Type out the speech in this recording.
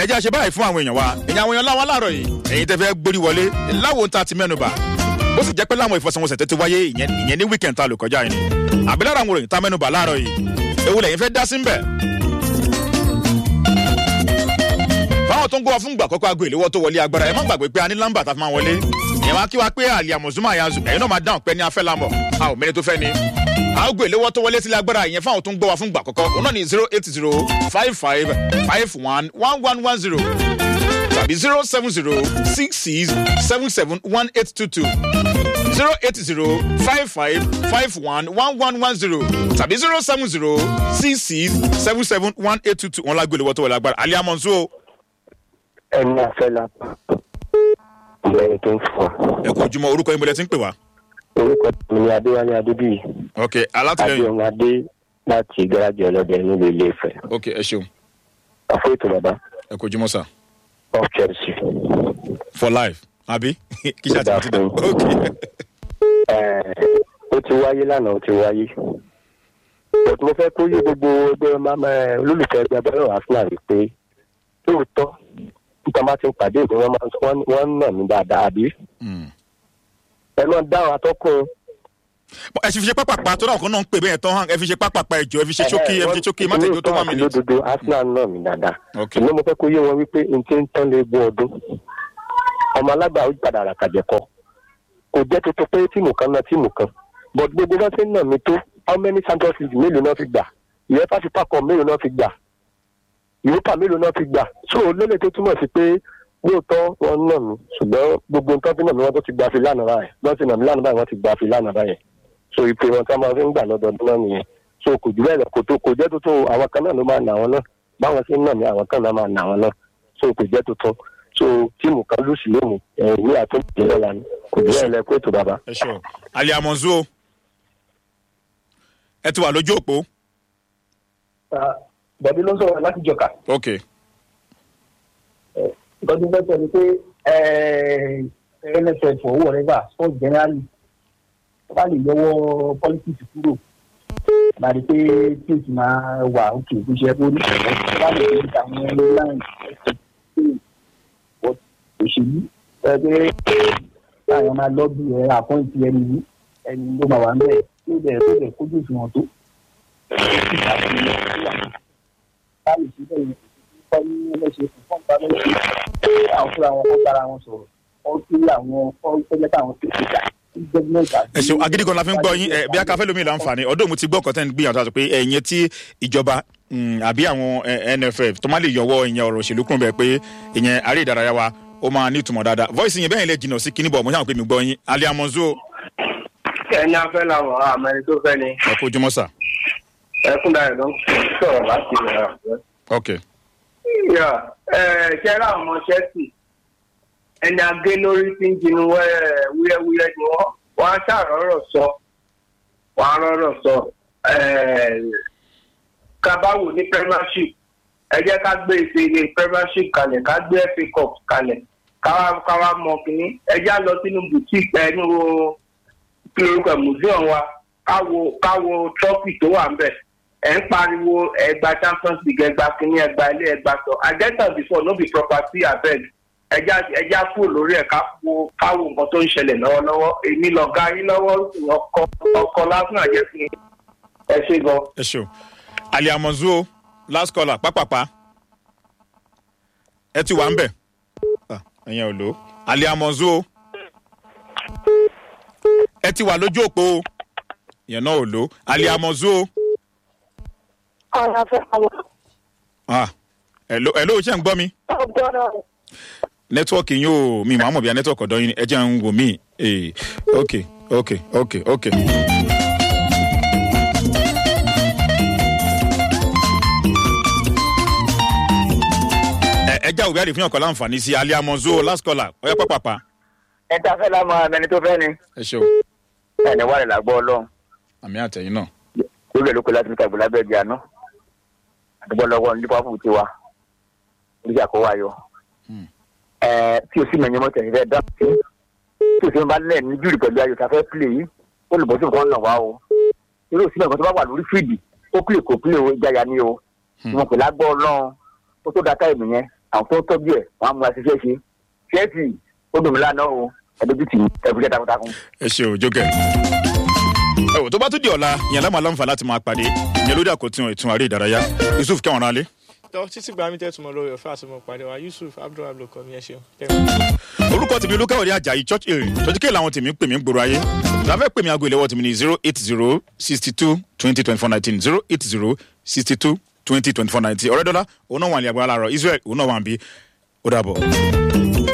ẹ jẹ́ àṣẹ báyìí fún àwọn èèyàn wa èèyàn àwọn èèyàn láwọn láàárọ̀ yìí ẹ̀yin tẹ́ fẹ́ gbórí wọlé láwo ta ti mẹ́nubà bó sì jẹ́ pé láwọn ìfọsẹ̀wọnsẹ̀ tó ti wáyé ìyẹn ní weekend ta lò kọjá yìí ni àbí lára àwọn òròyìn ta mẹ́nubà láàárọ̀ yìí ewu lẹ́yìn fẹ́ dá sí ń bẹ̀. fáwọn tó ń gbọ́ fún ìgbà àkọ́kọ́ aago ìléwọ́ tó wọlé agbára ẹ má gbàgbé pé a ní nọ́mbà tá a fi máa wọlé ìyẹn wá kí wá pé àlìyà mọ̀zúmọ̀ àyànzù ẹ̀yin náà máa dáhùn pé ní afẹ́ lámọ̀ a ò mẹ́ni tó fẹ́ ni aago ìléwọ́ tó wọlé sílé agbára ìyẹn fáwọn tó ń gbọ́ wa fún ìgbà àkọ́kọ́ òun náà ní 08055511110 tàbí 07066771822 08055511110 tàbí 07066771822 wọn lágbo ìléwọ́ tó wọlé agbára àlìyà mọ̀zú ẹni afẹ́ lápá ìyẹn tó ń fọ. ẹ kò jùmọ̀ orúkọ yín bọ́lẹ̀ tí ń pè wá. orúkọ mi ni adéwálé adébíyì. ok alátìlẹyìn. adéwálé adé láti gáràjì ọlọ́dẹ nílùú ilé Ifẹ̀. ok ẹ ṣeun. àfọ ètò bàbá. ẹ kò jùmọ̀ sà. of Chelsea. for life àbí kí ṣe àti àtúndà. ok. ó ti wáyé lánàá ó ti wáyé. mo fẹ́ kó yé gbogbo ẹgbẹ́ olólùfẹ́ ẹgbẹ́ abẹ́rẹ́ Arsenal rí pé lóòótọ́ nípa máa ti ń pàdé ìdí wọ́n nà mí dáadáa àbí. ẹ máa dá àwọn atọ́kùn. ẹ fi ṣe pápápá tó dáhùn kan náà ń pè bẹ́ẹ̀ tán hàn ẹ fi ṣe pápápá ẹjọ́ ẹ fi ṣe ṣókí má tẹ̀jọ́ tó wà mí ní. lódodo Arsenal nà mí dáadáa. ṣùgbọ́n mo fẹ́ kó yé wọn wípé n ti ń tán lé gbọ́ ọdún. ọmọ alágbà ó padà àràkàjẹ́ kọ. kò jẹ́ tuntun pé tíìmù kan náà tíìmù kan. but gbogbo bá ṣe ń nà mí tó how many Champions League mélòó náà fi gbà UEFA Super Cup mélòó náà fi gbà Europa mélòó náà fi gbà so lélẹ̀ tó túmọ̀ sí pé lóòótọ́ wọn nà mí ṣùgbọ́n gbogbo nǹkan tí nà mí wọn tó ti gba fi lánàá báyìí wọ́n ti nà mí lánàá báyìí wọ́n ti gba fi lánàá báyìí so ìpè wọn tá máa fi ń gbà lọ́dọọdún náà nìyẹn so kò jù bẹ́ẹ̀ lọ kò jẹ́ tuntun àwọn kan náà ló máa nà wọn náà báwọn ṣe ń nà mí àwọn kan náà máa nà wọn náà so kò jẹ́ tuntun so tíìmù kan ló sì lónìí ìwé àtúntò lọ́la ni kò jù bẹ́ẹ̀ lẹ kó ètò bàbá. ẹ ṣe Ali Amonzo ẹ ti wà lójú òpó. bọ̀dé ló ń sọ̀rọ̀ láti jọ̀ka. ok. ìtọ́jú fẹ́ sọ ni pé NFF or whatever sports generally wọ́n bá lè yọwọ́ politics kúrò máa rí pé tí o ti máa wà òkè tó ṣe kó ní wọ́n bá lè fi àwọn line òṣèlú ẹgbẹ́ láàrin máa lọ́bì àpọ́ǹtì ẹni ló máa wà ń bẹ̀ tó bẹ̀ kójú ìfihàn tó báyìí síbẹ̀ yìí kọ́ ní ẹlẹ́sẹ̀ fún fọ́npá lọ́sẹ̀ àwọn fúnra wọn kọ́ bára wọn sọ̀rọ̀ wọ́n kí àwọn ọ̀pẹ́lẹ́ táwọn tó ti gbà. ẹ ṣeun agídígan la fi ń gbọ́ yín bí akáfẹ́ lómi láǹfààní ọdún mo ti gbọ́ kọ́tẹ́ ń gbìyànjú àti pé ẹ̀yìn tí ìjọba àbí àwọn NFF tó má lè yọwọ́ ìyẹn ọ̀rọ̀ òṣèlú kún bẹ́ẹ̀ pé ìyẹn aré ìdárayá wa ó máa ní ìtumọ̀ dáadáa voice yẹn bẹ́ẹ̀ lè jìnnà sí kíní bọ̀ mo ṣàwọn pé mi gbọ́ yín Ali Amonzo. ẹni afẹ́ làwọn àmọ́ tó fẹ́ ni. ẹ kó jùmọ̀ sà. ẹkúndàrẹ ló ń sọ̀rọ̀ láti rẹ̀. ok. ṣẹ́ra àwọn ọmọ Chelsea ẹni agé lórí tí ń jinú wúyẹ́wúyẹ́ ni wọ́n á ṣàrọ̀rọ̀ sọ wọ́n á rọ̀rọ̀ sọ kábàwò ní Premiership ẹ jẹ́ ká gbé ìpele Premiership kalẹ̀ ká gbé FA Cup kalẹ̀ káwá mọ kínní ẹ já lọ sínú boutique ẹnu kílórúkọ museum wa káwo trophy tó wà ń bẹ̀ ẹ̀ ń pariwo ẹgbà Champions League ẹgbà kínní ẹgbà ilé ẹgbà sọ agenda before no be property abeg ẹja kúrò lórí ẹ̀ káwo nǹkan tó ń ṣẹlẹ̀ lọ́wọ́lọ́wọ́ èmi lọ̀gá yín lọ́wọ́ ọkọ̀ lásán àjẹ́ fún ẹ ṣe gan. ẹ ṣeun Ali Amonzo last caller pápápá ẹ ti wà ń bẹ̀ ẹ̀yẹn ò lò Ali Amonzo ẹ ti wà lójú òpó yẹn náà ò lò Ali Amonzo. hello ṣé ń gbọ́ mi. nẹ́tíwọ́ọ̀kì yín ò mi mọ̀ àmọ̀ bí i nẹ́tíwọ́ọ̀kì ọ̀dọ́ yín ẹ jẹ́ ń wò mí ok. ẹ já òbí àdè fún ọkọ̀ láǹfààní sí Ali Amonzo last caller ọ̀yá pápápá. ẹ ta fẹ́ lámọ ẹni tó fẹ́ ni. ẹ ṣeun. ẹni wà lè lágbọ́ Ọlọ́run. àmì àtẹ̀yìn náà. lórí ẹ̀ ló kọ́ láti ní kàgbọ́ lábẹ́ ẹ̀jẹ̀ àná. àdúgbò lọ́wọ́ Liverpool ti wa nígbà kó wáyọ. Tí o sì mẹ̀yìn mọ́tò ẹ̀yìn dá sí tí o sì bá lẹ̀ ní júrì pẹ̀lú ayò tá a fẹ́ pílè yìí ó lè bọ́ sí nǹkan lọ̀ wá o. irú òsì mẹ́kan tó bá wà lórí fíìdì ó pílè kò pílè o ìjayà ni o. wọn kò lágbọ́ Ọlọ́run ó tó da táìmù yẹn àwọn tó ń tọ́jú ẹ̀ wọ́n á mú aṣiṣẹ́ ṣe ṣẹ́ẹ̀tì ó dùn mí lánàá o ẹ̀dójútì ẹ̀fúnṣẹ́ takuntakun. ẹ ṣe o jókè tó bá tún di ọ̀la ìyẹn lámà láǹfà láti máa pàdé ìyẹn lórí àkótún ètò àrẹ ìdárayá Yusuf kẹwọn rán alẹ. títí gba mi tẹ́tùmọ̀ lórí ọ̀fẹ́ àti mo pàdé wa Yusuf Abdulrahman ló kọ́ mi ẹ ṣeun. orúkọ tèmi Olúkáyọ̀dé Àjàyí church èrè tọ́jú làwọn tèmi ń pè mí gbòòrò ayé láfẹ́ pè mí aago ìléwọ́ tèmi ní 08062202419 08062202419 ọ̀rẹ́dọ́lá òun náà wà ní agbára láàárọ̀ Israel òun náà wà ń bí ó dàbọ̀.